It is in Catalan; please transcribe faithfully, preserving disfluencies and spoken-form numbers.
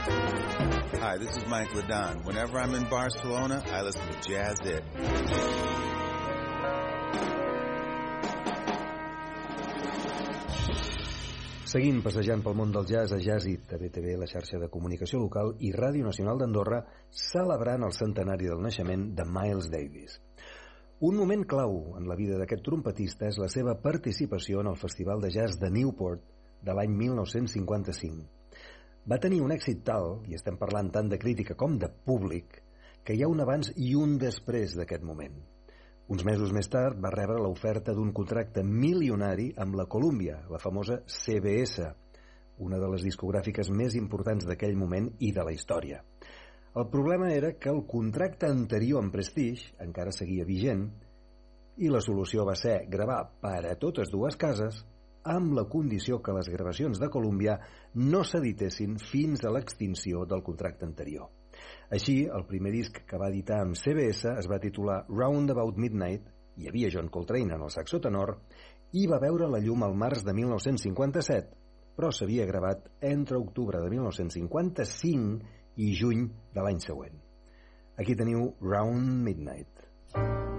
Hi, this is Mike Ladon. Whenever I'm in Barcelona, I listen to Jazz It. Seguim passejant pel món del jazz a Jazz It, a B T V, la xarxa de comunicació local, i Ràdio Nacional d'Andorra, celebrant el centenari del naixement de Miles Davis. Un moment clau en la vida d'aquest trompetista és la seva participació en el Festival de Jazz de Newport de l'any mil nou-cents cinquanta-cinc. Va tenir un èxit tal, i estem parlant tant de crítica com de públic, que hi ha un abans i un després d'aquest moment. Uns mesos més tard va rebre l'oferta d'un contracte milionari amb la Columbia, la famosa C B S, una de les discogràfiques més importants d'aquell moment i de la història. El problema era que el contracte anterior amb Prestige encara seguia vigent i la solució va ser gravar per a totes dues cases amb la condició que les gravacions de Columbia no s'editessin fins a l'extinció del contracte anterior. Així, el primer disc que va editar amb C B S es va titular Round About Midnight, hi havia John Coltrane en el saxo tenor, i va veure la llum al març de mil nou-cents cinquanta-set, però s'havia gravat entre octubre de mil nou-cents cinquanta-cinc i juny de l'any següent. Aquí teniu Round Midnight.